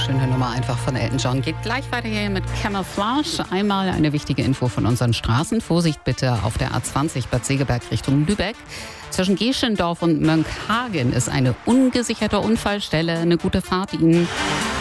Schöne Nummer einfach von Elton John. Geht gleich weiter hier mit Camouflage. Einmal eine wichtige Info von unseren Straßen. Vorsicht bitte auf der A20 Bad Segeberg Richtung Lübeck. Zwischen Geschendorf und Mönckehagen ist eine ungesicherte Unfallstelle. Eine gute Fahrt Ihnen.